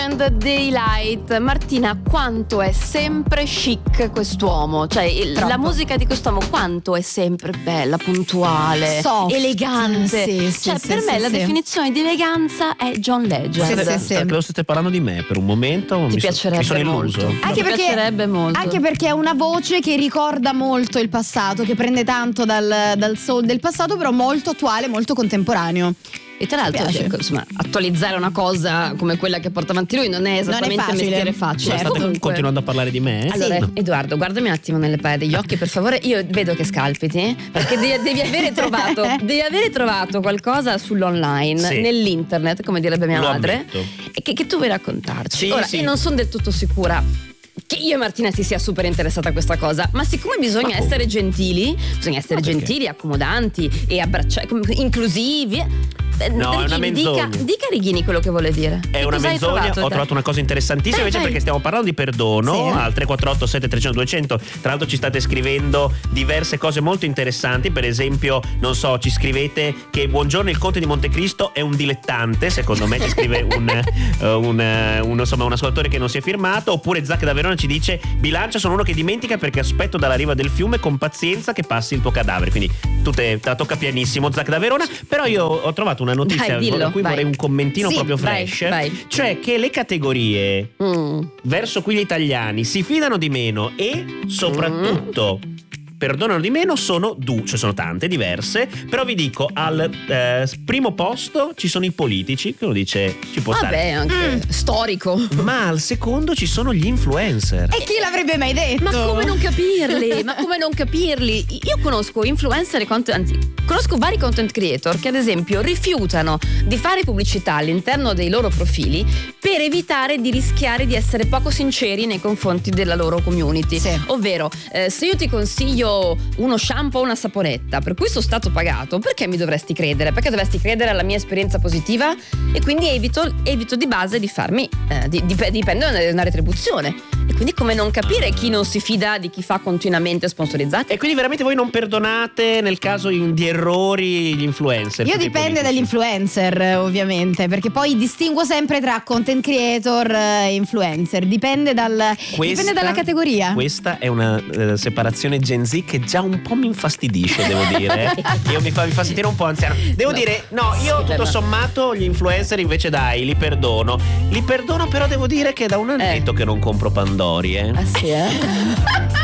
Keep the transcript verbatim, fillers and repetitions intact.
And Daylight. Martina, quanto è sempre chic quest'uomo? Cioè il, la musica di quest'uomo quanto è sempre bella, puntuale, soft, elegante. Sì, cioè sì, per sì, me sì, la sì. definizione di eleganza è John Legend. Sì, sì, sì. Credo state parlando di me per un momento. Ti mi piacerebbe so, mi sono molto. illuso. Anche Mi perché, piacerebbe molto. anche perché è una voce che ricorda molto il passato, che prende tanto dal, dal soul del passato, però molto attuale, molto contemporaneo. E tra l'altro, piace. cioè, insomma, attualizzare una cosa come quella che porta avanti lui non è esattamente facile. mestiere facile. Ma state Comunque- continuando a parlare di me? Allora, No. Edoardo, guardami un attimo nelle palle degli occhi, per favore. Io vedo che scalpiti, perché devi, devi avere trovato devi avere trovato qualcosa sull'online, Sì. nell'internet, come direbbe mia Lo madre, ammetto. e che, che tu vuoi raccontarci. Sì, Ora, sì. io non sono del tutto sicura che io e Martina si sia super interessata a questa cosa, ma siccome bisogna Ma come? essere gentili, bisogna essere Ma perché? gentili, accomodanti e abbracciati, inclusivi. eh, No, è una Righini, dica, menzogna. dica Righini quello che vuole dire. È Che una cosa hai menzogna, trovato, ho te? trovato una cosa interessantissima Dai, invece dai. perché stiamo parlando di perdono Sì. al tre quattro otto sette tre zero zero due zero zero. Tra l'altro ci state scrivendo diverse cose molto interessanti, per esempio, non so, ci scrivete che buongiorno il conte di Montecristo è un dilettante, secondo me ci scrive un, eh, un, eh, un, insomma, un ascoltatore che non si è firmato, oppure Zac da Verona ci dice bilancia sono uno che dimentica perché aspetto dalla riva del fiume con pazienza che passi il tuo cadavere, quindi tu te, te la tocca pianissimo Zac da Verona, però io ho trovato una notizia Dai, dillo, a cui vai. vorrei un commentino Sì, proprio vai, fresh, vai. cioè che le categorie Mm. verso cui gli italiani si fidano di meno e soprattutto perdonano di meno sono due, cioè sono tante, diverse, però vi dico al eh, primo posto ci sono i politici, che lo dice ci può Vabbè, stare, anche storico. ma al secondo ci sono gli influencer. E chi l'avrebbe mai detto? Ma come non capirli? Ma come non capirli? Io conosco influencer e content, anzi, conosco vari content creator che ad esempio rifiutano di fare pubblicità all'interno dei loro profili per evitare di rischiare di essere poco sinceri nei confronti della loro community. Sì. Ovvero, eh, se io ti consiglio uno shampoo o una saponetta per cui sono stato pagato, perché mi dovresti credere? Perché dovresti credere alla mia esperienza positiva? E quindi evito, evito di base di farmi eh, di, di, di prendere una retribuzione. E quindi come non capire chi non si fida di chi fa continuamente sponsorizzati? E quindi veramente voi non perdonate nel caso in- di errori gli influencer? Io tutti i dipende politici? dagli influencer, eh, ovviamente, perché poi distingo sempre tra content creator e influencer, dipende, dal, Questa- dipende dalla categoria. Questa è una eh, separazione Gen Z che già un po' mi infastidisce, devo dire. Io mi fa, mi fa sentire un po' anziano. Devo No. dire, no, io Sì, beh, tutto ma- sommato gli influencer invece dai, li perdono. Li perdono, però devo dire che da un annetto che non compro Pandori, eh. Ah sì, eh?